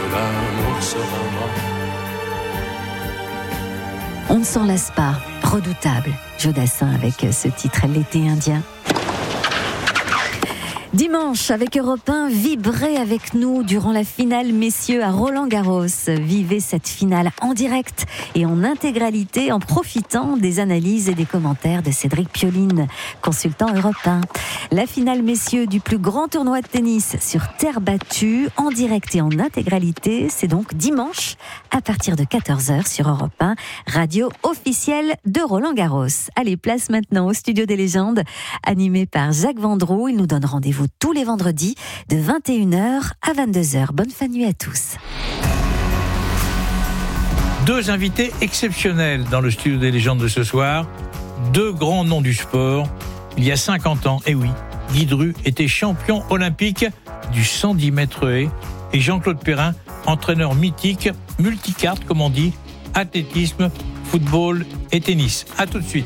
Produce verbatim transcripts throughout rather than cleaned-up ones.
l'amour sera moi. On ne s'en lasse pas, redoutable. Jodassin avec ce titre, L'été indien. Dimanche, avec Europe un, vibrez avec nous durant la finale messieurs à Roland-Garros. Vivez cette finale en direct et en intégralité en profitant des analyses et des commentaires de Cédric Pioline, consultant Europe un. La finale messieurs du plus grand tournoi de tennis sur terre battue, en direct et en intégralité, c'est donc dimanche à partir de quatorze heures sur Europe un, radio officielle de Roland-Garros. Allez, place maintenant au Studio des légendes, animé par Jacques Vendroux. Il nous donne rendez-vous tous les vendredis de vingt et une heures à vingt-deux heures. Bonne fin de nuit à tous. Deux invités exceptionnels dans le Studio des légendes de ce soir. Deux grands noms du sport. Il y a cinquante ans, et oui, Guy Dru était champion olympique du cent dix mètres haies et Jean-Claude Perrin, entraîneur mythique, multicarte comme on dit, athlétisme, football et tennis. À tout de suite.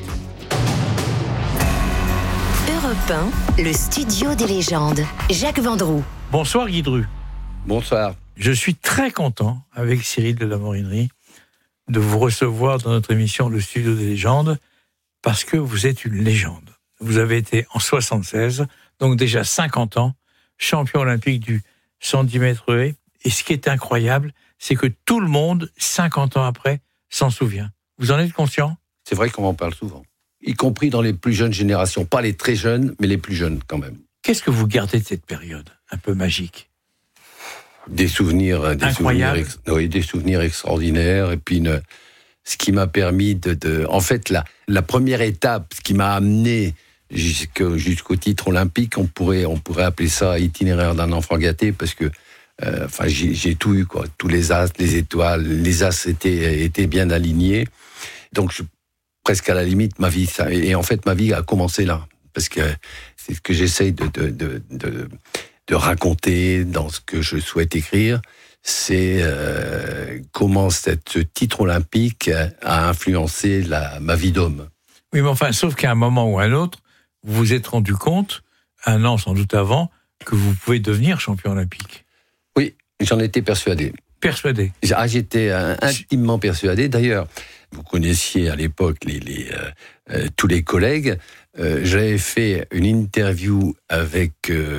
Europe un, le Studio des légendes. Jacques Vendroux. Bonsoir Guy Dru. Bonsoir. Je suis très content, avec Cyril de la Morinerie, de vous recevoir dans notre émission Le Studio des légendes, parce que vous êtes une légende. Vous avez été en soixante-seize, donc déjà cinquante ans, champion olympique du cent dix mètres haies. Et ce qui est incroyable, c'est que tout le monde, cinquante ans après, s'en souvient. Vous en êtes conscient ? C'est vrai qu'on en parle souvent, y compris dans les plus jeunes générations. Pas les très jeunes, mais les plus jeunes quand même. Qu'est-ce que vous gardez de cette période un peu magique ? Des souvenirs, des Incroyable. souvenirs, ex- oui, des souvenirs extraordinaires. Et puis, une, ce qui m'a permis de, de en fait, la, la première étape, ce qui m'a amené jusqu'au, jusqu'au titre olympique, on pourrait, on pourrait appeler ça itinéraire d'un enfant gâté, parce que, euh, enfin, j'ai, j'ai tout eu, quoi. Tous les as, les étoiles, les as étaient, étaient bien alignés. Donc, je, presque à la limite, ma vie, ça, et en fait, ma vie a commencé là, parce que c'est ce que j'essaye de, de, de, de, de raconter dans ce que je souhaite écrire, c'est euh, comment cette, ce titre olympique a influencé la, ma vie d'homme. Oui, mais enfin, sauf qu'à un moment ou à un autre, vous vous êtes rendu compte, un an sans doute avant, que vous pouvez devenir champion olympique. Oui, j'en étais persuadé. Persuadé. Ah, j'étais euh, intimement persuadé. D'ailleurs, vous connaissiez à l'époque les, les, euh, euh, tous les collègues. Euh, j'avais fait une interview avec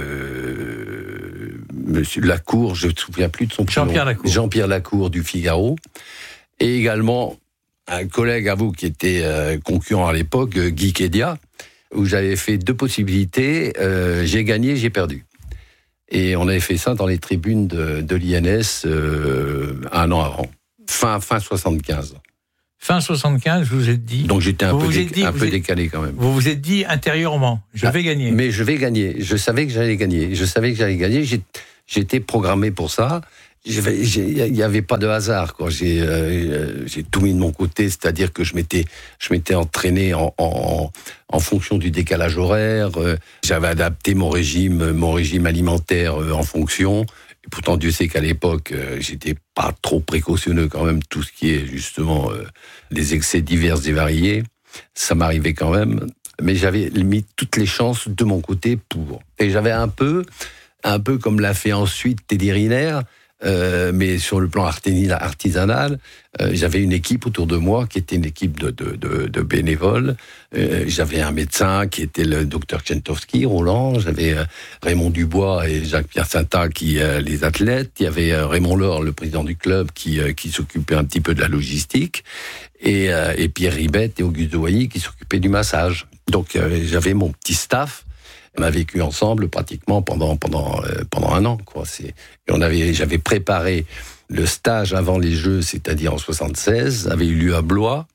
euh, Monsieur Lacour, je ne me souviens plus de son prénom. Jean-Pierre Lacour. Jean-Pierre Lacour du Figaro. Et également un collègue à vous qui était euh, concurrent à l'époque, Guy Kédia, où j'avais fait deux possibilités. Euh, j'ai gagné, j'ai perdu. Et on avait fait ça dans les tribunes de, de l'I N S euh, un an avant, fin, fin soixante-quinze. Fin soixante-quinze, vous vous êtes dit... Donc j'étais un vous peu, vous dé- êtes dit, un vous peu êtes- décalé quand même. Vous vous êtes dit intérieurement, je Ah, vais gagner. Mais je vais gagner. Je savais que j'allais gagner. Je savais que j'allais gagner. J'ai, j'étais programmé pour ça. Il n'y avait pas de hasard, quoi. J'ai, euh, j'ai tout mis de mon côté, c'est-à-dire que je m'étais, je m'étais entraîné en, en, en fonction du décalage horaire. Euh, j'avais adapté mon régime, mon régime alimentaire euh, en fonction. Et pourtant, Dieu sait qu'à l'époque, euh, j'étais pas trop précautionneux quand même. Tout ce qui est justement euh, les excès divers et variés, ça m'arrivait quand même. Mais j'avais mis toutes les chances de mon côté pour. Et j'avais un peu, un peu comme l'a fait ensuite Teddy Riner. Euh, mais sur le plan artisanal, euh, j'avais une équipe autour de moi qui était une équipe de, de, de, de bénévoles. Euh, j'avais un médecin qui était le docteur Tchentowski, Roland. J'avais euh, Raymond Dubois et Jacques-Pierre Saintin qui euh, les athlètes. Il y avait euh, Raymond Laure, le président du club, qui, euh, qui s'occupait un petit peu de la logistique. Et, euh, et Pierre Ribette et Auguste de Wailly qui s'occupaient du massage. Donc euh, j'avais mon petit staff. On a vécu ensemble pratiquement pendant pendant euh, pendant un an, quoi. C'est, et on avait, j'avais préparé le stage avant les Jeux, c'est-à-dire en soixante-seize, avait eu lieu à Blois,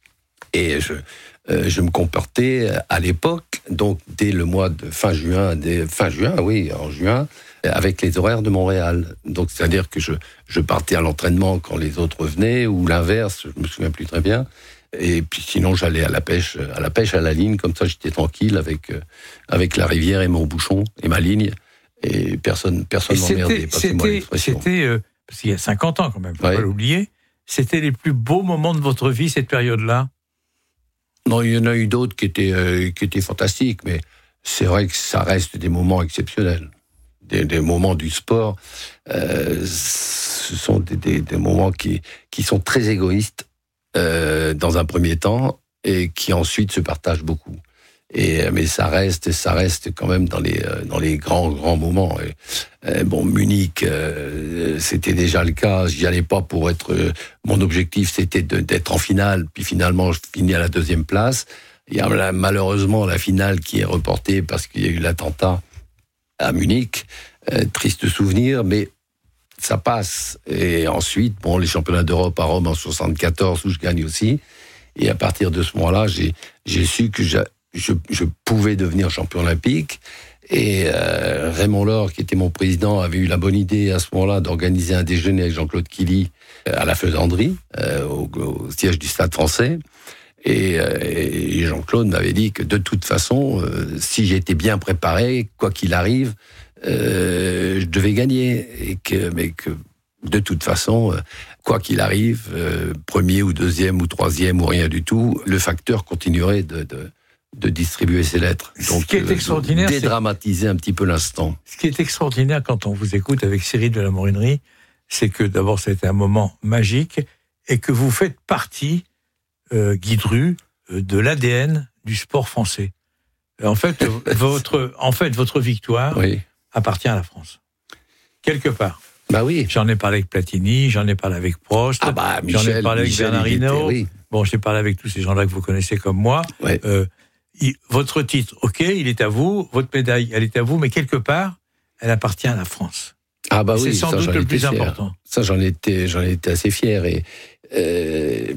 et je euh, je me comportais à l'époque, donc dès le mois de fin juin, dès, fin juin, oui, en juin, avec les horaires de Montréal. Donc c'est-à-dire que je je partais à l'entraînement quand les autres venaient, ou l'inverse, je me souviens plus très bien. Et puis sinon, j'allais à la pêche, à la pêche à la ligne, comme ça j'étais tranquille avec, euh, avec la rivière et mon bouchon et ma ligne. Et personne personne Et m'emmerdait, c'était, passez-moi c'était, l'expression. c'était euh, parce qu'il y a cinquante ans quand même, faut Ouais. pas l'oublier, c'était les plus beaux moments de votre vie, cette période-là. Non, il y en a eu d'autres qui étaient, euh, qui étaient fantastiques, mais c'est vrai que ça reste des moments exceptionnels. des, des moments du sport, euh, ce sont des, des, des moments qui, qui sont très égoïstes euh, dans un premier temps et qui ensuite se partagent beaucoup. Et, mais ça reste, ça reste quand même dans les, dans les grands, grands moments. Et, et bon, Munich, euh, c'était déjà le cas. J'y allais pas pour être. Euh, mon objectif, c'était de, d'être en finale. Puis finalement, je finis à la deuxième place. Il y a la, malheureusement la finale qui est reportée parce qu'il y a eu l'attentat à Munich. Euh, triste souvenir, mais ça passe. Et ensuite, bon, les championnats d'Europe à Rome en soixante-quatorze où je gagne aussi. Et à partir de ce moment-là, j'ai, j'ai su que j'ai Je, je pouvais devenir champion olympique. Et euh, Raymond Laure, qui était mon président, avait eu la bonne idée à ce moment-là d'organiser un déjeuner avec Jean-Claude Killy euh, à la Faisanderie, euh, au, au siège du Stade français. Et, euh, et Jean-Claude m'avait dit que de toute façon, euh, si j'étais bien préparé, quoi qu'il arrive, euh, je devais gagner. Et que, mais que de toute façon, euh, quoi qu'il arrive, euh, premier ou deuxième ou troisième ou rien du tout, le facteur continuerait de... de de distribuer ses lettres. Donc, ce qui est extraordinaire, de dédramatiser un petit peu l'instant. Ce qui est extraordinaire quand on vous écoute avec Cyril de la Morinerie, c'est que d'abord, c'était un moment magique et que vous faites partie, euh, Guy Dru, euh, de l'A D N du sport français. En fait, votre, en fait, votre victoire oui. appartient à la France. Quelque part. Bah oui. J'en ai parlé avec Platini, j'en ai parlé avec Prost, ah bah, Michel, j'en ai parlé avec Michel, Bernard Hinault. Oui. Bon, j'ai parlé avec tous ces gens-là que vous connaissez comme moi. Ouais. Euh, il, votre titre, ok, il est à vous, votre médaille, elle est à vous, mais quelque part, elle appartient à la France. Ah bah et oui, c'est sans ça, doute j'en le plus fier. important. Ça, j'en étais, j'en étais assez fier. Et euh,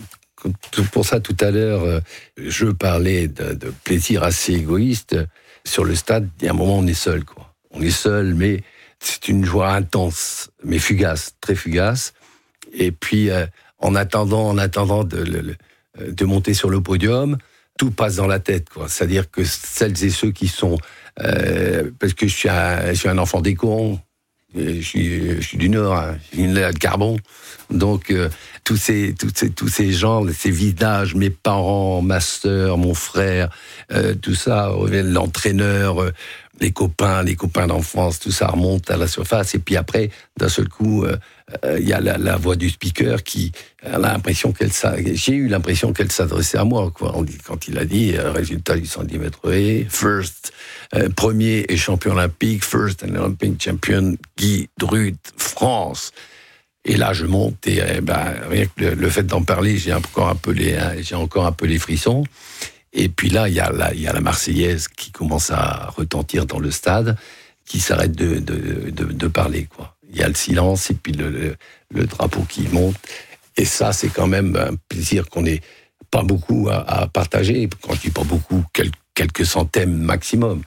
pour ça, tout à l'heure, je parlais de, de plaisir assez égoïste. Sur le stade, il y a un moment, on est seul, quoi. On est seul, mais c'est une joie intense, mais fugace, très fugace. Et puis, euh, en attendant, en attendant de, de, de monter sur le podium, tout passe dans la tête, quoi. C'est-à-dire que celles et ceux qui sont... Euh, parce que je suis un, je suis un enfant des corons, je suis, je suis du Nord, hein, je suis de Carbon. Donc, euh, tous, ces, tous, ces, tous ces gens, ces visages, mes parents, ma sœur, mon frère, euh, tout ça, l'entraîneur... Euh, les copains, les copains d'enfance, tout ça remonte à la surface. Et puis après, d'un seul coup, il euh, euh, y a la, la voix du speaker qui a l'impression qu'elle j'ai eu l'impression qu'elle s'adressait à moi, quoi. Quand il a dit euh, résultat du cent dix mètres haies, first, euh, premier et champion olympique, first and Olympic champion, Guy Dru, France. Et là, je monte et eh ben, rien que le, le fait d'en parler, j'ai encore un peu les, hein, j'ai encore un peu les frissons. Et puis là, il y a la, il y a la Marseillaise qui commence à retentir dans le stade, qui s'arrête de, de, de, de parler, quoi. Il y a le silence et puis le, le, le drapeau qui monte. Et ça, c'est quand même un plaisir qu'on n'ait pas beaucoup à, à partager. Quand je dis pas beaucoup, quelques, quelques centaines maximum,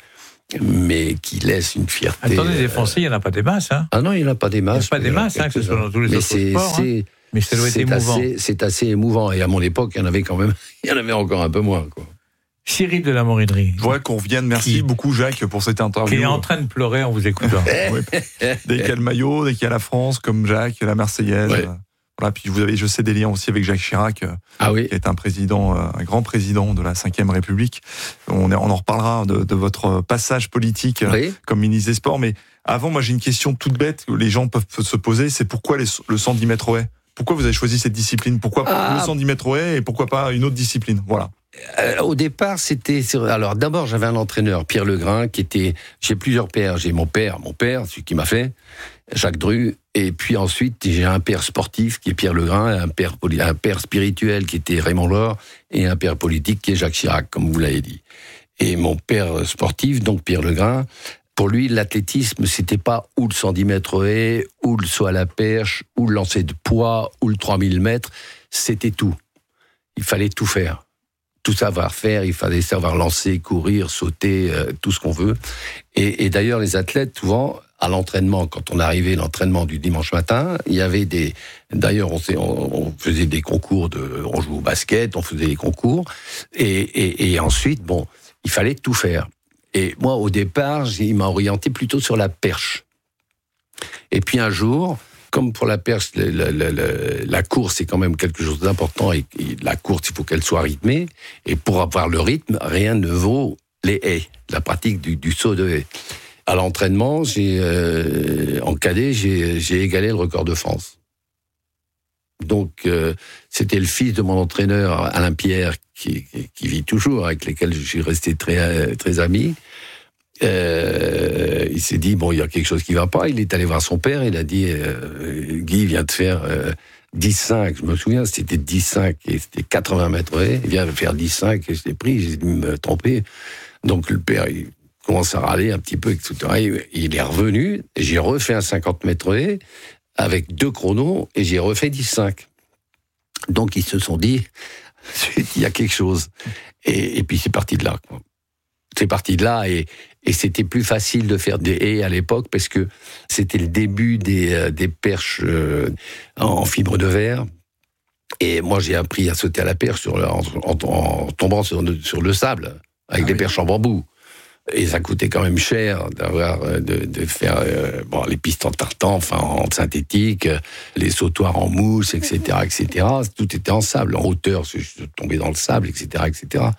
mais qui laisse une fierté. Attendez, les Français, il n'y en a pas des masses, hein. Ah non, il n'y en a pas des masses. Il n'y a pas des masses, hein, que ce soit dans tous les mais autres c'est, sports. C'est, hein. Mais ça doit être émouvant. Assez, c'est assez émouvant. Et à mon époque, il y en avait quand même, il y en avait encore un peu moins, quoi. Cyril de la Morinerie. Je voudrais qu'on revienne. Merci qui, beaucoup, Jacques, pour cette interview. Qui est en train de pleurer en vous écoutant. Oui. Dès qu'il y a le maillot, dès qu'il y a la France, comme Jacques, la Marseillaise. Ouais. Voilà. Puis vous avez, je sais, des liens aussi avec Jacques Chirac, ah oui. qui est un président, un grand président de la cinquième République. On, est, on en reparlera de, de votre passage politique oui. comme ministre des Sports. Mais avant, moi, j'ai une question toute bête que les gens peuvent se poser. C'est pourquoi les, le cent dix mètres haies ? Pourquoi vous avez choisi cette discipline ? Pourquoi ah. le cent dix mètres haies et pourquoi pas une autre discipline ? Voilà. Euh, au départ, c'était... Alors, d'abord, j'avais un entraîneur, Pierre Legrain, qui était... J'ai plusieurs pères. J'ai mon père, mon père, celui qui m'a fait, Jacques Dru. Et puis ensuite, j'ai un père sportif, qui est Pierre Legrain, un père, un père spirituel, qui était Raymond Laure, et un père politique, qui est Jacques Chirac, comme vous l'avez dit. Et mon père sportif, donc Pierre Legrain, pour lui, l'athlétisme, c'était pas ou le cent dix mètres haies, ou le saut à la perche, ou le lancer de poids, ou le trois mille mètres. C'était tout. Il fallait tout faire. Tout savoir faire, il fallait savoir lancer, courir, sauter, euh, tout ce qu'on veut. Et, et d'ailleurs, les athlètes, souvent, à l'entraînement, quand on arrivait à l'entraînement du dimanche matin, il y avait des... D'ailleurs, on, on, on faisait des concours, de, on jouait au basket, on faisait des concours. Et, et, et ensuite, bon, il fallait tout faire. Et moi, au départ, il m'a orienté plutôt sur la perche. Et puis un jour... Comme pour la perche, la, la, la, la course est quand même quelque chose d'important et, et la course, il faut qu'elle soit rythmée. Et pour avoir le rythme, rien ne vaut les haies, la pratique du, du saut de haies. à l'entraînement, j'ai, euh, en cadet, j'ai, j'ai égalé le record de France. Donc, euh, c'était le fils de mon entraîneur, Alain Pierre, qui, qui, qui vit toujours, avec lequel je suis resté très, très ami. Euh, il s'est dit, bon, il y a quelque chose qui va pas. Il est allé voir son père, il a dit, euh, Guy vient de faire euh, dix cinq. Je me souviens, c'était dix cinq et c'était quatre-vingts mètres haies. Il vient de faire dix cinq et je l'ai pris, j'ai dû me tromper. Donc, le père, il commence à râler un petit peu, et cetera. Il est revenu, et j'ai refait un cinquante mètres haies avec deux chronos, et j'ai refait dix cinq. Donc, ils se sont dit, il y a quelque chose. Et, et puis, c'est parti de là, quoi. C'est parti de là, et, et c'était plus facile de faire des haies à l'époque, parce que c'était le début des, euh, des perches euh, en fibre de verre. Et moi, j'ai appris à sauter à la perche sur le, en, en, en tombant sur, sur le sable, avec ah des oui. perches en bambou. Et ça coûtait quand même cher d'avoir, de, de faire euh, bon, les pistes en tartan, enfin en synthétique, les sautoirs en mousse, et cetera, et cetera. Tout était en sable, en hauteur, je tombais dans le sable, et cetera, et cetera.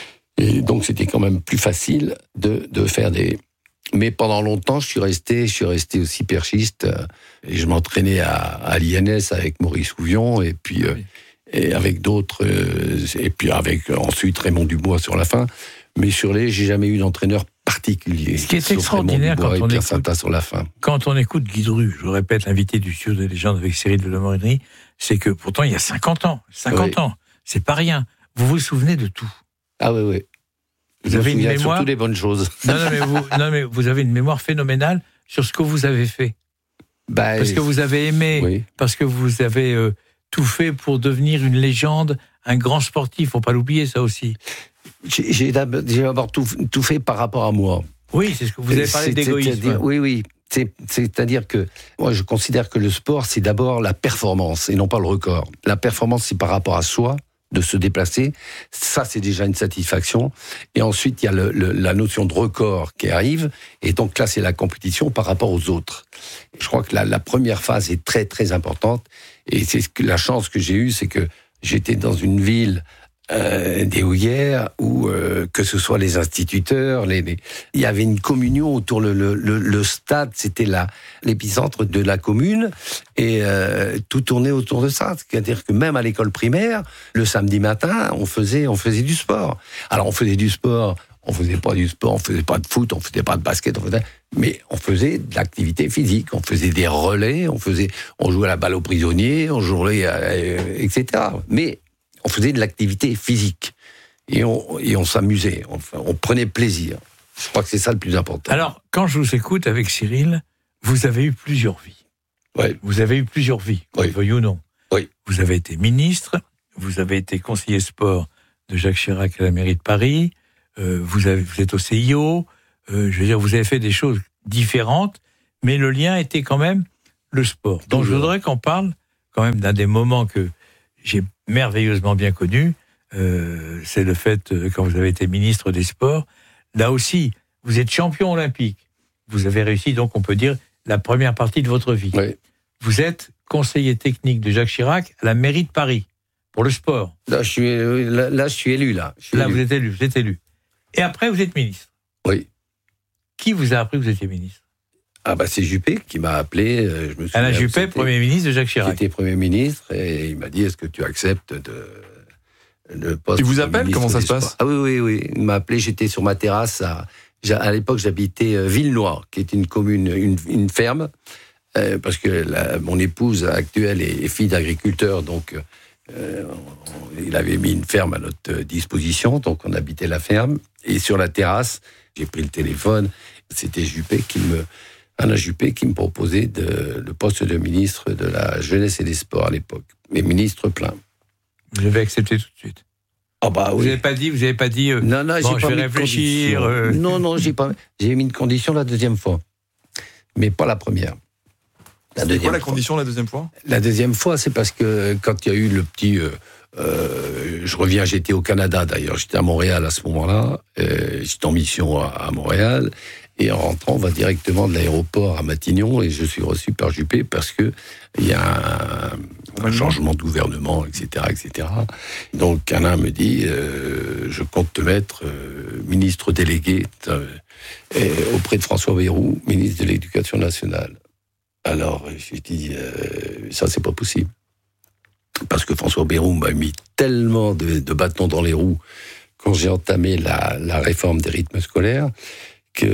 Et donc c'était quand même plus facile de, de faire des. Mais pendant longtemps, je suis resté, je suis resté aussi perchiste, et je m'entraînais à, à l'I N S avec Maurice Houvion, et puis euh, et avec d'autres, euh, et puis avec ensuite Raymond Dubois sur la fin. Mais sur les, j'ai jamais eu d'entraîneur particulier. Ce qui est extraordinaire quand on, écoute, sur la fin. quand on écoute Guy Dru, je répète, l'invité du studio des légendes avec Cyril de la Morinerie, c'est que pourtant il y a cinquante ans, cinquante oui. ans, c'est pas rien. Vous vous souvenez de tout. Ah oui, oui. Vous je avez me une mémoire. Surtout des bonnes choses. Non, non, mais vous, non, mais vous avez une mémoire phénoménale sur ce que vous avez fait. Bah, parce que vous avez aimé, oui. parce que vous avez euh, tout fait pour devenir une légende, un grand sportif. Faut pas l'oublier, ça aussi. J'ai, j'ai d'abord tout, tout fait par rapport à moi. Oui, c'est ce que vous avez parlé c'est, d'égoïsme. Oui, oui. C'est, c'est-à-dire que moi, je considère que le sport, c'est d'abord la performance et non pas le record. La performance, c'est par rapport à soi, de se déplacer. Ça, c'est déjà une satisfaction. Et ensuite, il y a le, le, la notion de record qui arrive. Et donc là, c'est la compétition par rapport aux autres. Je crois que la, la première phase est très, très importante. Et c'est ce que, la chance que j'ai eue, c'est que j'étais dans une ville Euh, des houillères où euh, que ce soit les instituteurs, les, les... il y avait une communion autour le le le, le stade, c'était la l'épicentre de la commune et euh, tout tournait autour de ça. C'est-à-dire que même à l'école primaire, le samedi matin, on faisait on faisait du sport. Alors on faisait du sport, on faisait pas du sport, on faisait pas de foot, on faisait pas de basket, on faisait, mais on faisait de l'activité physique, on faisait des relais, on faisait, on jouait à la balle aux prisonniers, on jouait, euh, et cetera. Mais on faisait de l'activité physique et on, et on s'amusait, on, on prenait plaisir. Je crois que c'est ça le plus important. Alors, quand je vous écoute avec Cyril, vous avez eu plusieurs vies. Oui. Vous avez eu plusieurs vies, qu'on oui. le veuille ou non. Oui. Vous avez été ministre, vous avez été conseiller sport de Jacques Chirac à la mairie de Paris, euh, vous, avez, vous êtes au C I O, euh, je veux dire, vous avez fait des choses différentes, mais le lien était quand même le sport. Donc, Toujours. Je voudrais qu'on parle quand même d'un des moments que j'ai merveilleusement bien connu, euh, c'est le fait, euh, quand vous avez été ministre des Sports, là aussi, vous êtes champion olympique. Vous avez réussi, donc on peut dire, la première partie de votre vie. Oui. Vous êtes conseiller technique de Jacques Chirac à la mairie de Paris, pour le sport. Là, je suis, là, là, je suis élu, là. Je suis là, élu. vous êtes élu, vous êtes élu. Et après, vous êtes ministre. Oui. Qui vous a appris que vous étiez ministre ? Ah bah c'est Juppé qui m'a appelé. Je me Alain Juppé, Premier ministre de Jacques Chirac. J'étais Premier ministre et il m'a dit est-ce que tu acceptes de le poste. Il vous appelle ? Comment ça se passe ? Ah oui oui oui. Il m'a appelé. J'étais sur ma terrasse. À, à l'époque j'habitais Villenoix, qui est une commune, une, une ferme, euh, parce que la, mon épouse actuelle est, est fille d'agriculteur, donc euh, on, il avait mis une ferme à notre disposition, donc on habitait la ferme. Et sur la terrasse, j'ai pris le téléphone. C'était Juppé qui me Alain Juppé qui me proposait de, le poste de ministre de la Jeunesse et des Sports à l'époque. Mais ministre plein. Vous avez accepté tout de suite. Oh bah oui. Vous n'avez pas dit, vous avez pas dit. Euh, non non, bon, j'ai je pas vais mis réfléchir. De euh... Non non, j'ai pas. J'ai mis une condition la deuxième fois, mais pas la première. La deuxième. C'est quoi la fois. condition la deuxième fois ? La deuxième fois, c'est parce que quand il y a eu le petit. Euh, Euh, je reviens, j'étais au Canada d'ailleurs, j'étais à Montréal à ce moment-là, euh, j'étais en mission à, à Montréal, et en rentrant, on va directement de l'aéroport à Matignon, et je suis reçu par Juppé parce que il y a un, un changement de gouvernement, et cetera, et cetera. Donc Alain me dit, euh, je compte te mettre euh, ministre délégué euh, auprès de François Bayrou, ministre de l'Éducation nationale. Alors j'ai dit, euh, ça c'est pas possible. Parce que François Bayrou m'a mis tellement de, de bâtons dans les roues quand j'ai entamé la, la réforme des rythmes scolaires, que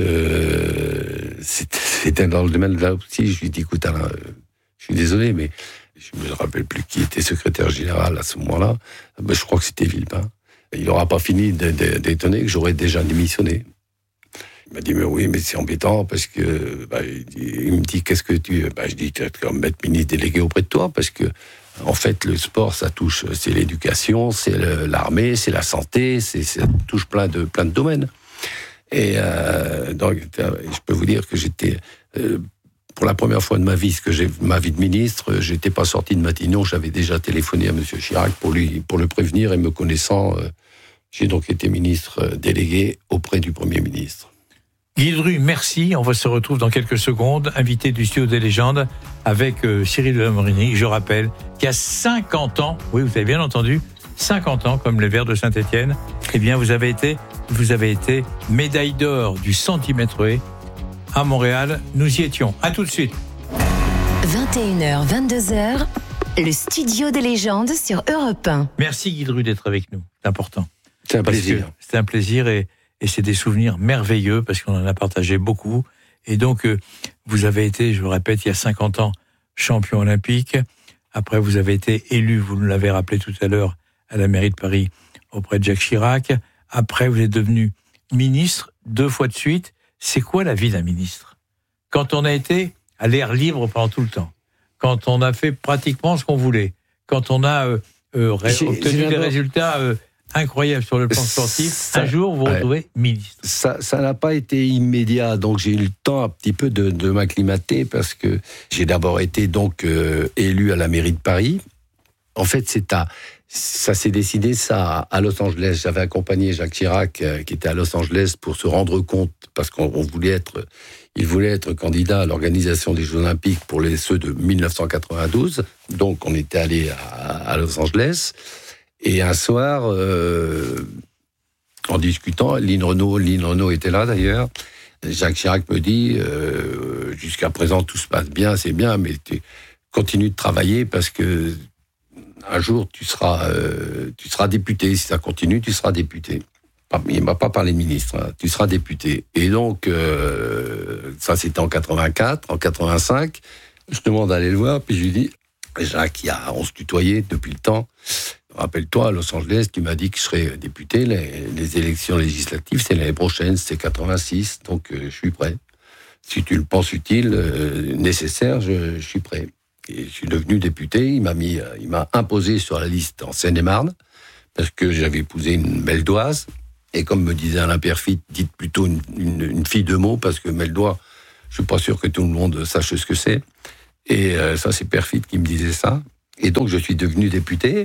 euh, c'était, c'était dans le domaine de là aussi. Je lui ai dit, écoute Alain, euh, je suis désolé, mais je ne me rappelle plus qui était secrétaire général à ce moment-là. Ben, je crois que c'était Villepin. Il n'aura pas fini de, de, d'étonner que j'aurais déjà démissionné. Il m'a dit, mais oui, mais c'est embêtant parce que, ben, il, il me dit, qu'est-ce que tu... Ben, je dis, tu vas quand même mettre ministre délégué auprès de toi parce que, en fait, le sport, ça touche, c'est l'éducation, c'est le, l'armée, c'est la santé, c'est, ça touche plein de, plein de domaines. Et euh, donc, je peux vous dire que j'étais... Euh, pour la première fois de ma vie, ce que j'ai, ma vie de ministre, j'étais pas sorti de Matignon, j'avais déjà téléphoné à M. Chirac pour lui, pour le prévenir, et me connaissant, euh, j'ai donc été ministre délégué auprès du Premier ministre. Guy Dru, merci. On va se retrouver dans quelques secondes, invité du studio des légendes avec euh, Cyril de la Morini. Je rappelle qu'il y a cinquante ans, oui, vous avez bien entendu, cinquante ans, comme les Verts de Saint-Étienne, eh bien, vous avez été, vous avez été médaille d'or du centimètre haie à Montréal. Nous y étions. À tout de suite. vingt et une heures, vingt-deux heures, le studio des légendes sur Europe un. Merci Guy Dru d'être avec nous. C'est important. C'est un Parce plaisir. que c'est un plaisir et, et c'est des souvenirs merveilleux parce qu'on en a partagé beaucoup. Et donc, euh, vous avez été, je vous répète, il y a cinquante ans, champion olympique. Après, vous avez été élu, vous nous l'avez rappelé tout à l'heure, à la mairie de Paris auprès de Jacques Chirac. Après, vous êtes devenu ministre deux fois de suite. C'est quoi la vie d'un ministre ? Quand on a été à l'air libre pendant tout le temps, quand on a fait pratiquement ce qu'on voulait, quand on a euh, euh, ré- J'ai- obtenu j'ai des résultats euh, incroyables sur le plan sportif, Ça- un jour vous vous ouais. retrouvez ministre. Ça, ça n'a pas été immédiat, donc j'ai eu le temps un petit peu de, de m'acclimater parce que j'ai d'abord été donc euh, élu à la mairie de Paris. En fait, c'est à, ça s'est décidé ça à Los Angeles. J'avais accompagné Jacques Chirac euh, qui était à Los Angeles pour se rendre compte parce qu'on on voulait être, il voulait être candidat à l'organisation des Jeux Olympiques pour les ceux de dix-neuf cent quatre-vingt-douze. Donc, on était allé à, à Los Angeles et un soir. Euh, En discutant, Lynn Renault, Lynn Renault était là d'ailleurs. Jacques Chirac me dit euh, jusqu'à présent tout se passe bien, c'est bien, mais tu continues de travailler parce que un jour tu seras, euh, tu seras député. Si ça continue, tu seras député. Il m'a pas parlé ministre. Hein, tu seras député. Et donc euh, ça c'était en quatre-vingt-quatre, en quatre-vingt-cinq. Je demande d'aller le voir, puis je lui dis Jacques, il y a, on se tutoyait depuis le temps. Rappelle-toi, à Los Angeles, tu m'as dit que je serais député. Les, les élections législatives, c'est l'année prochaine, c'est quatre-vingt-six, donc euh, je suis prêt. Si tu le penses utile, euh, nécessaire, je, je suis prêt. Et je suis devenu député. Il m'a mis, il m'a imposé sur la liste en Seine-et-Marne parce que j'avais épousé une Meldoise. Et comme me disait Alain Perfit, dites plutôt une, une, une fille de mots parce que Meldois, je suis pas sûr que tout le monde sache ce que c'est. Et euh, ça, c'est Perfit qui me disait ça. Et donc, je suis devenu député.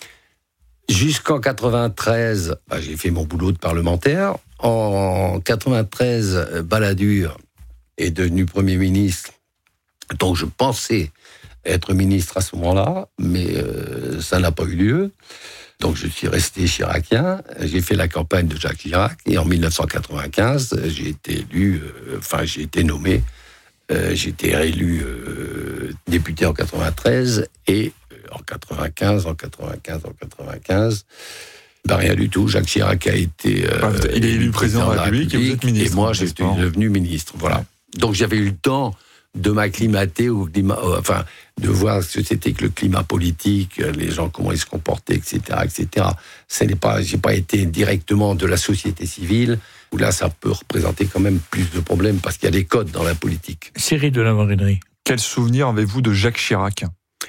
Jusqu'en quatre-vingt-treize, bah, j'ai fait mon boulot de parlementaire. En quatre-vingt-treize, Balladur est devenu Premier ministre. Donc je pensais être ministre à ce moment-là, mais euh, ça n'a pas eu lieu. Donc je suis resté chiracien. J'ai fait la campagne de Jacques Chirac. Et en dix-neuf cent quatre-vingt-quinze, j'ai été élu, euh, enfin j'ai été nommé, euh, j'ai été réélu euh, député en quatre-vingt-treize et en quatre-vingt-quinze, en quatre-vingt-quinze, en quatre-vingt-quinze, ben rien du tout. Jacques Chirac a été euh, Enfin, il est élu président de la République et vous êtes ministre. Et moi, j'étais devenu ministre. Voilà. Donc j'avais eu le temps de m'acclimater au climat, euh, enfin, de voir ce que c'était que le climat politique, les gens comment ils se comportaient, et cetera, et cetera. Ce n'est pas, j'ai pas été directement de la société civile où là, ça peut représenter quand même plus de problèmes parce qu'il y a des codes dans la politique. Cyril de la Morini. Quel souvenir avez-vous de Jacques Chirac ?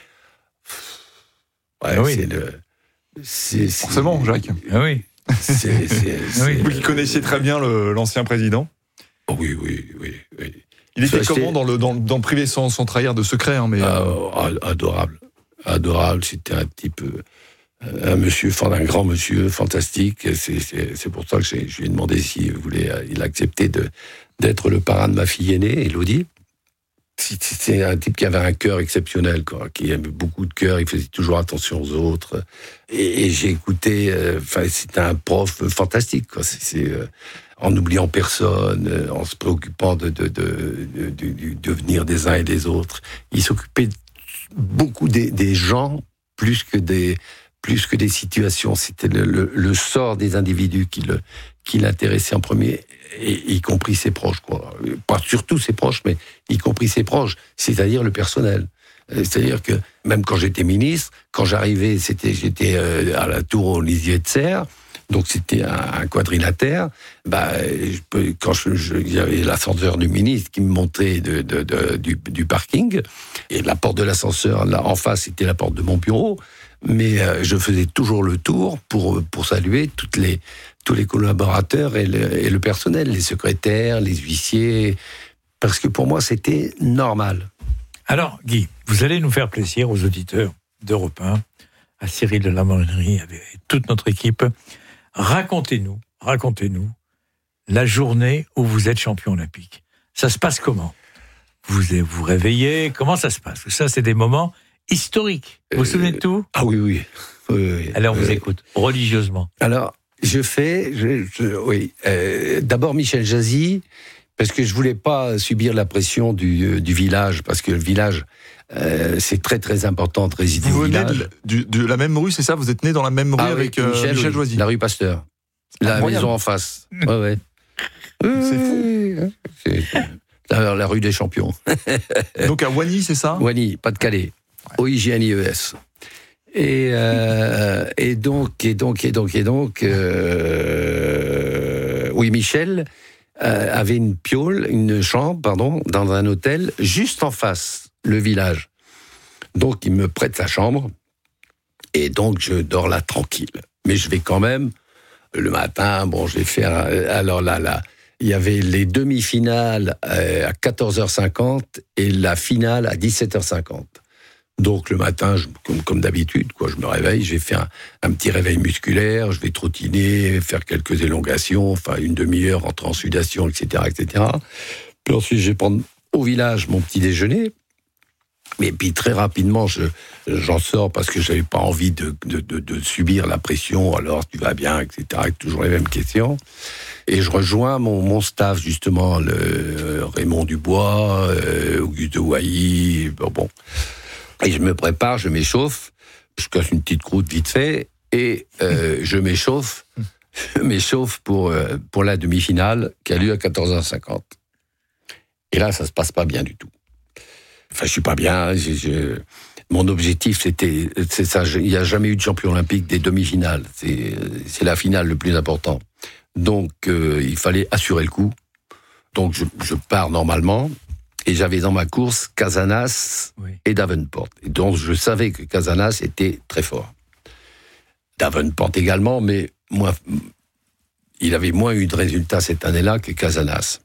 Ouais, ah oui. c'est le. C'est, c'est, Forcément, Jacques. Ah oui. C'est, c'est, c'est, Oui. Vous qui connaissiez très bien le, l'ancien président. Oh oui, oui, oui, oui. Il était Ça, comment dans le dans, dans le privé sans, sans trahir de secret, hein, mais Ah, euh, ah, adorable, adorable. C'était un type, euh, un monsieur, enfin un grand monsieur, fantastique. C'est, c'est, c'est pour ça que j'ai, je lui ai demandé s'il voulait, il a accepté de d'être le parrain de ma fille aînée, Élodie. c'est un type qui avait un cœur exceptionnel, quoi, qui avait beaucoup de cœur, il faisait toujours attention aux autres. Et, et j'ai écouté, enfin, euh, c'était un prof fantastique, quoi. C'est, c'est euh, en n'oubliant personne, euh, en se préoccupant de, de, de, de, de, du devenir des uns et des autres. Il s'occupait beaucoup des, des gens plus que des, plus que des situations. C'était le, le, le sort des individus qui le, qui l'intéressait en premier, et, y compris ses proches, quoi. Pas surtout ses proches, mais y compris ses proches, c'est-à-dire le personnel. C'est-à-dire que même quand j'étais ministre, quand j'arrivais, c'était, j'étais à la tour au Lisieux de Serre, donc c'était un, un quadrilatère. Bah, je peux, quand je, je, il y avait l'ascenseur du ministre qui me montait de, de, de, du, du parking, et la porte de l'ascenseur, là, en face, c'était la porte de mon bureau, mais euh, je faisais toujours le tour pour, pour saluer toutes les, tous les collaborateurs et le, et le personnel, les secrétaires, les huissiers, parce que pour moi, c'était normal. Alors, Guy, vous allez nous faire plaisir aux auditeurs d'Europe un, à Cyril de la Morinerie, avec toute notre équipe. Racontez-nous, racontez-nous la journée où vous êtes champion olympique. Ça se passe comment ? Vous vous réveillez, comment ça se passe ? Ça, c'est des moments historiques. Vous vous euh, souvenez de tout ? Ah oui, oui. oui, oui. Alors, on vous euh, écoute, religieusement. Alors, je fais, je, je, oui, euh, d'abord Michel Jazzy, parce que je voulais pas subir la pression du, du village, parce que le village, euh, c'est très très important de résider vous au village. Vous venez de, de la même rue, c'est ça ? Vous êtes né dans la même rue ah, avec oui, euh, Michel, Michel oui, Joisy. La rue Pasteur. La incroyable. Maison en face. Ouais, ouais. C'est fou. C'est la, la rue des champions. Donc à Wany, c'est ça ? Wany, Pas-de-Calais. O I G N I E S. Et, euh, et donc, et donc, et donc, et donc, euh, oui, Michel euh, avait une piole, une chambre, pardon, dans un hôtel juste en face, le village. Donc, il me prête sa chambre, et donc je dors là tranquille. Mais je vais quand même, le matin, bon, je vais faire, alors là, là, il y avait les demi-finales à quatorze heures cinquante et la finale à dix-sept heures cinquante. Donc le matin, je, comme, comme d'habitude, quoi, je me réveille, je vais faire un, un petit réveil musculaire, je vais trottiner, faire quelques élongations, enfin une demi-heure, entrer en sudation, et cetera, et cetera. Puis ensuite, je vais prendre au village mon petit déjeuner. Mais puis très rapidement, je, j'en sors parce que j'avais pas envie de, de, de, de subir la pression. Alors tu vas bien, et cetera. Avec toujours les mêmes questions. Et je rejoins mon, mon staff justement, le Raymond Dubois, euh, Auguste de Wailly, bon. bon. Et je me prépare, je m'échauffe, je casse une petite croûte vite fait, et euh, je m'échauffe, je m'échauffe pour, euh, pour la demi-finale qui a lieu à quatorze heures cinquante. Et là, ça se passe pas bien du tout. Enfin, je suis pas bien. Je, je... Mon objectif, c'était, c'est ça. Je... Il n'y a jamais eu de champion olympique des demi-finales. C'est, c'est la finale le plus important. Donc, euh, il fallait assurer le coup. Donc, je, je pars normalement. Et j'avais dans ma course Casanas oui. et Davenport. Et donc, je savais que Casanas était très fort. Davenport également, mais moins, il avait moins eu de résultats cette année-là que Casanas.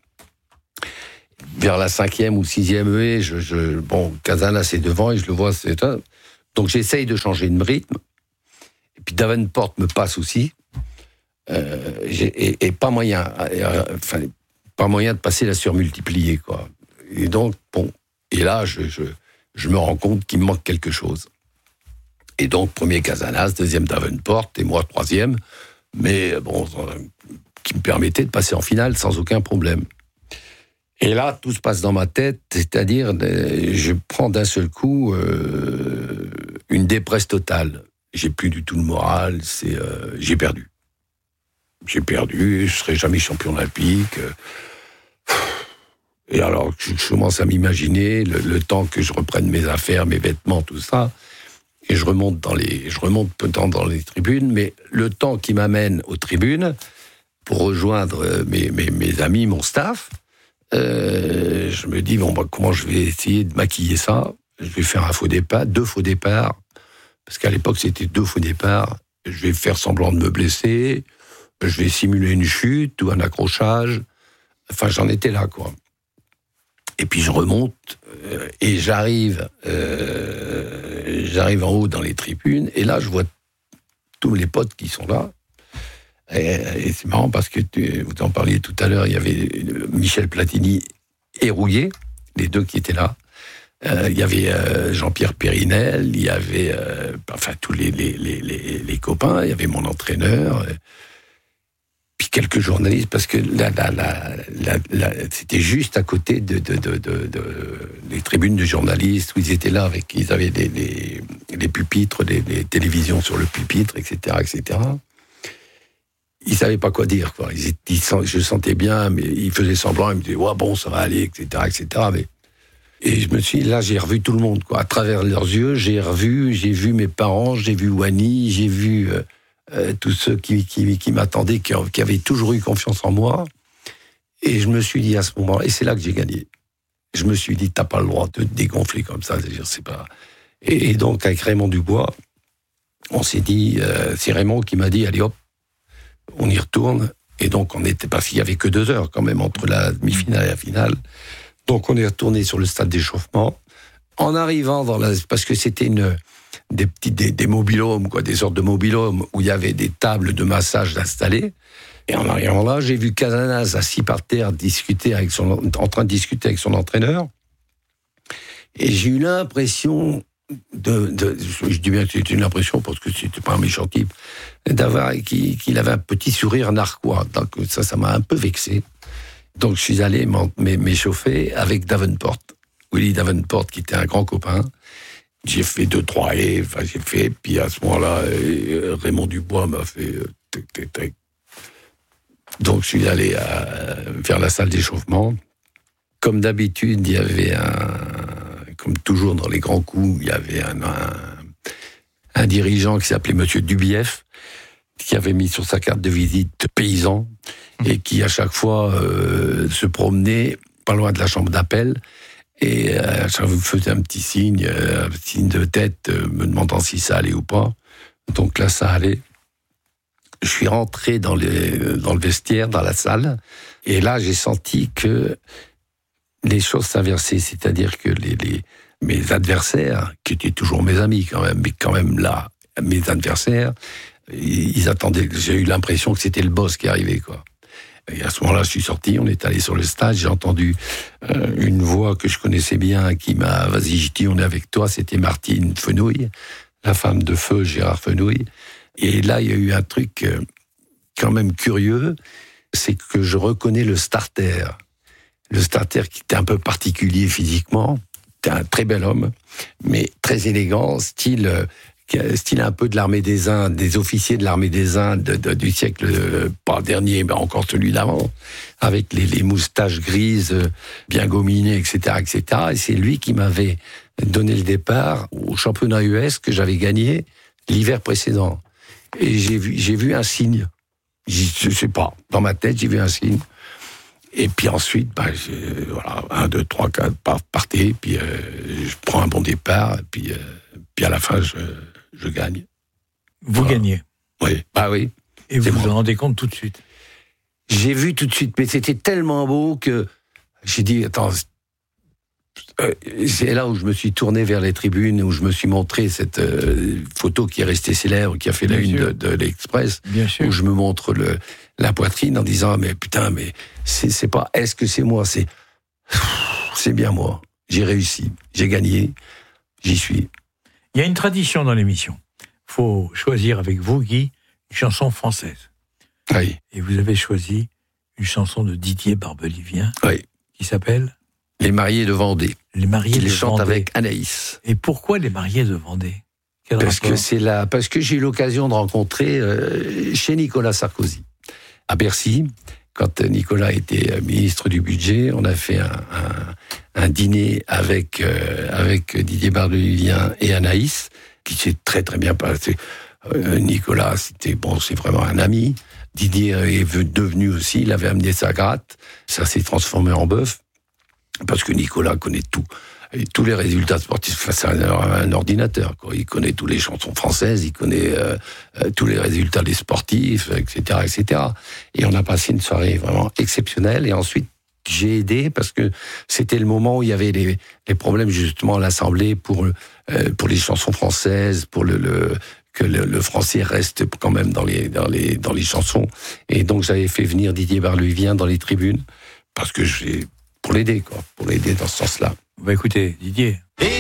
Vers la cinquième ou sixième haie, je, je, bon, Casanas est devant et je le vois. C'est un... Donc, j'essaye de changer de rythme. Et puis, Davenport me passe aussi. Euh, et, et pas moyen, euh, enfin, pas moyen de passer la surmultipliée, quoi. Et donc, bon, et là, je, je, je me rends compte qu'il me manque quelque chose. Et donc, premier Casanas, deuxième Davenport, et moi, troisième, mais bon, qui me permettait de passer en finale sans aucun problème. Et là, tout se passe dans ma tête, c'est-à-dire, je prends d'un seul coup euh, une dépresse totale. J'ai plus du tout le moral, c'est, euh, j'ai perdu. J'ai perdu, je serai jamais champion olympique. Et alors, je commence à m'imaginer le, le temps que je reprenne mes affaires, mes vêtements, tout ça, et je remonte dans les, je remonte peu de temps dans les tribunes, mais le temps qui m'amène aux tribunes pour rejoindre mes, mes, mes amis, mon staff, euh, je me dis bon, bah, comment je vais essayer de maquiller ça ? Je vais faire un faux départ, deux faux départs, parce qu'à l'époque c'était deux faux départs. Je vais faire semblant de me blesser, je vais simuler une chute ou un accrochage. Enfin, j'en étais là, quoi. Et puis je remonte euh, et j'arrive, euh, j'arrive en haut dans les tribunes et là je vois tous les potes qui sont là. Et, et c'est marrant parce que tu, vous en parliez tout à l'heure, il y avait Michel Platini et Rouillet, les deux qui étaient là. Euh, il y avait euh, Jean-Pierre Périnel, il y avait euh, enfin tous les, les, les, les, les copains, il y avait mon entraîneur, euh, puis quelques journalistes, parce que là, là, là, là, là, c'était juste à côté de, de, de, de, de les tribunes de journalistes, où ils étaient là, avec, ils avaient les, les, les pupitres, les, les télévisions sur le pupitre, et cetera, et cetera. Ils savaient pas quoi dire, quoi. Ils, ils, je sentais bien, mais ils faisaient semblant, ils me disaient, ouais, bon, ça va aller, et cetera, et cetera. Mais et je me suis, là, j'ai revu tout le monde, quoi. À travers leurs yeux, j'ai revu, j'ai vu mes parents, j'ai vu Wany, j'ai vu euh, euh, tous ceux qui, qui, qui m'attendaient, qui, qui avaient toujours eu confiance en moi. Et je me suis dit à ce moment-là, et c'est là que j'ai gagné. Je me suis dit, t'as pas le droit de te dégonfler comme ça, je sais pas. Et, et donc, avec Raymond Dubois, on s'est dit, euh, c'est Raymond qui m'a dit, allez hop, on y retourne. Et donc, on était, parce qu'il y avait que deux heures quand même entre la demi-finale et la finale. Donc, on est retourné sur le stade d'échauffement. En arrivant dans la... Parce que c'était une, des petits des, des mobil-homes, quoi, des sortes de mobil-homes où il y avait des tables de massage installées. Et en arrivant là, j'ai vu Casanas assis par terre, discuter avec son, en train de discuter avec son entraîneur. Et j'ai eu l'impression de... de je dis bien que c'était une impression parce que c'était pas un méchant type, d'avoir, qu'il, qu'il avait un petit sourire narquois. Donc ça, ça m'a un peu vexé. Donc, je suis allé m'échauffer avec Davenport. Willy Davenport, qui était un grand copain. J'ai fait deux, trois haies, enfin, j'ai fait, puis à ce moment-là, Raymond Dubois m'a fait... Donc, je suis allé à, vers la salle d'échauffement. Comme d'habitude, il y avait un... Comme toujours dans les grands coups, il y avait un, un, un dirigeant qui s'appelait Monsieur Dubief, qui avait mis sur sa carte de visite paysan, et qui à chaque fois euh, se promenait pas loin de la chambre d'appel, et euh, chaque fois faisait un petit signe, euh, un petit signe de tête, euh, me demandant si ça allait ou pas. Donc là, ça allait. Je suis rentré dans, les, dans le vestiaire, dans la salle, et là, j'ai senti que les choses s'inversaient, c'est-à-dire que les, les, mes adversaires, qui étaient toujours mes amis quand même, mais quand même là, mes adversaires, ils attendaient, j'ai eu l'impression que c'était le boss qui arrivait, quoi. Et à ce moment-là, je suis sorti, on est allé sur le stade, j'ai entendu euh, une voix que je connaissais bien qui m'a, vas-y, je dis, on est avec toi, c'était Martine Fenouil, la femme de feu Gérard Fenouil. Et là, il y a eu un truc euh, quand même curieux, c'est que je reconnais le starter. Le starter qui était un peu particulier physiquement, c'était un très bel homme, mais très élégant, style... Euh, style un peu de l'armée des Indes, des officiers de l'armée des Indes de, de, du siècle, euh, pas dernier, mais encore celui d'avant, avec les, les moustaches grises, euh, bien gominées, et cetera, et cetera. Et c'est lui qui m'avait donné le départ au championnat U S que j'avais gagné l'hiver précédent. Et j'ai vu, j'ai vu un signe. Je sais pas, dans ma tête, j'ai vu un signe. Et puis ensuite, bah, voilà, un, deux, trois, quatre, partez, puis euh, je prends un bon départ, et puis, euh, puis à la fin, je... je gagne. Vous voilà. Gagnez. Oui, bah oui. Et vous vous en rendez compte tout de suite. J'ai vu tout de suite, mais c'était tellement beau que j'ai dit, attends, euh, c'est là où je me suis tourné vers les tribunes, où je me suis montré cette euh, photo qui est restée célèbre, qui a fait Bien la sûr. une de, de l'Express, Bien où sûr. je me montre le, la poitrine en disant, mais putain, mais c'est, c'est pas, est-ce que c'est moi, c'est, c'est bien moi. J'ai réussi, j'ai gagné, j'y suis. Il y a une tradition dans l'émission. Il faut choisir avec vous, Guy, une chanson française. Oui. Et vous avez choisi une chanson de Didier Barbelivien. Oui. Qui s'appelle Les mariés de Vendée. Les mariés qui de les chante Vendée. avec Anaïs. Et pourquoi les mariés de Vendée? Quel parce rapport? que c'est là, parce que j'ai eu l'occasion de rencontrer euh, chez Nicolas Sarkozy à Bercy. Quand Nicolas était ministre du budget, on a fait un, un, un dîner avec, euh, avec Didier Barbelivien et Anaïs, qui s'est très très bien passé. Euh, Nicolas, c'était bon, c'est vraiment un ami. Didier est devenu aussi, il avait amené sa gratte, ça s'est transformé en bœuf, parce que Nicolas connaît tout. Et tous les résultats sportifs, c'est un, un ordinateur, quoi. Il connaît toutes les chansons françaises, il connaît euh, euh, tous les résultats des sportifs, et cetera, et cetera. Et on a passé une soirée vraiment exceptionnelle. Et ensuite, j'ai aidé parce que c'était le moment où il y avait les, les problèmes justement à l'Assemblée pour euh, pour les chansons françaises, pour le, le que le, le français reste quand même dans les dans les dans les chansons. Et donc j'avais fait venir Didier Barbelivien dans les tribunes parce que j'ai pour l'aider, quoi, pour l'aider dans ce sens-là. On va écouter Didier. Et